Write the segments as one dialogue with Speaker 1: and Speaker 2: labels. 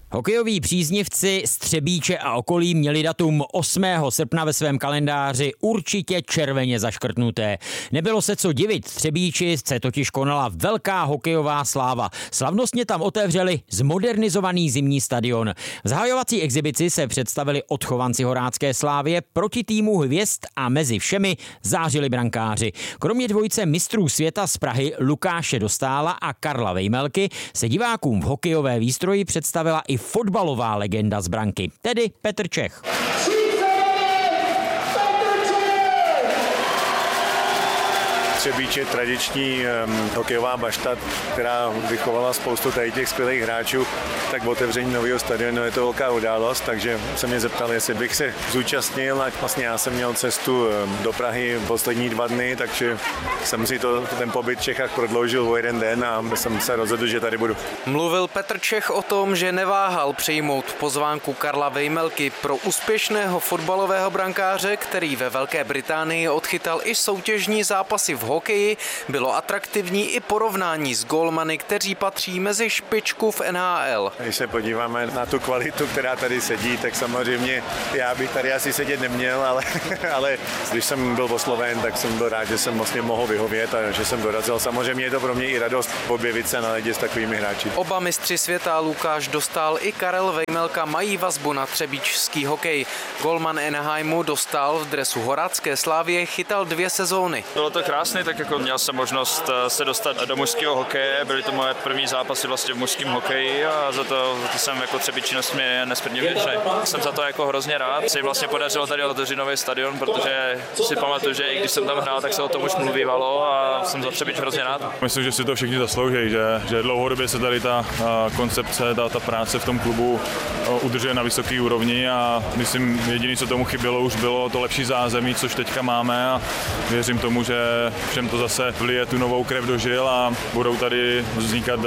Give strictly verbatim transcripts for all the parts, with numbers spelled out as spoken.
Speaker 1: Hokejoví příznivci z Třebíče a okolí měli datum osmého srpna ve svém kalendáři určitě červeně zaškrtnuté. Nebylo se co divit, v Třebíči se totiž konala velká hokejová sláva. Slavnostně tam otevřeli zmodernizovaný zimní stadion. V zahajovací exibici se představili odchovanci Horácké Slávie proti týmu hvězd a mezi všemi zářili brankáři. Kromě dvojice mistrů světa z Prahy Lukáše Dostála a Karla Vejmelky se divákům v hokejové výstroji představila i fotbalová legenda z branky, tedy Petr Čech.
Speaker 2: Třebíč je tradiční um, hokejová bašta, která vychovala spoustu tady těch skvělých hráčů, tak otevření nového stadionu je to velká událost, takže se mě zeptal, jestli bych se zúčastnil, a vlastně já jsem měl cestu do Prahy poslední dva dny, takže jsem si to, ten pobyt v Čechách prodloužil o jeden den a jsem se rozhodl, že tady budu.
Speaker 3: Mluvil Petr Čech o tom, že neváhal přijmout pozvánku Karla Vejmelky pro úspěšného fotbalového brankáře, který ve Velké Británii odchytal i soutěžní zápasy v hokeji. Bylo atraktivní i porovnání s gólmany, kteří patří mezi špičku v N H L.
Speaker 2: Když se podíváme na tu kvalitu, která tady sedí, tak samozřejmě já bych tady asi sedět neměl, ale, ale když jsem byl osloven, tak jsem byl rád, že jsem vlastně mohl vyhovět a že jsem dorazil. Samozřejmě je to pro mě i radost objevit se na ledě s takovými hráči.
Speaker 3: Oba mistři světa Lukáš Dostál i Karel Vejmelka mají vazbu na třebíčský hokej. Golman Anaheimu Dostál v dresu Horácké Slávie chytal dvě sezóny.
Speaker 4: Bylo to krásné, tak jako měl jsem možnost se dostat do mužského hokeje, byly to moje první zápasy vlastně v mužském hokeji a za to, za to jsem jako třebíčnost mě nesmírně vděčný. Jsem za to jako hrozně rád. Se jim vlastně podařilo tady otevřít nový stadion, protože si pamatuju, že i když jsem tam hrál, tak se o tom už mluvívalo a jsem za Třebíč hrozně rád.
Speaker 5: Myslím, že si to všichni zaslouží, že, že dlouhodobě se tady ta koncepce, ta, ta práce v tom klubu udržuje na vysoké úrovni a myslím, jediné, co tomu chybělo, už bylo to lepší zázemí, což teďka máme a věřím tomu, že všem to zase vlije tu novou krev do žil a budou tady vznikat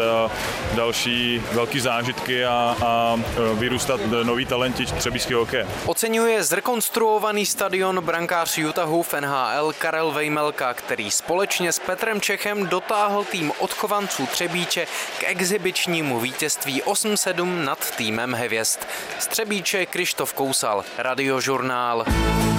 Speaker 5: další velký zážitky a, a vyrůstat noví talenti třebíčského hokeje.
Speaker 3: Oceňuje zrekonstruovaný stadion brankář Utahu v N H L Karel Vejmelka, který společně s Petrem Čechem dotáhl tým odchovanců Třebíče k exibičnímu vítězství osm sedm nad týmem hvězd. Z Třebíče Krištof Kousal, Radiožurnál.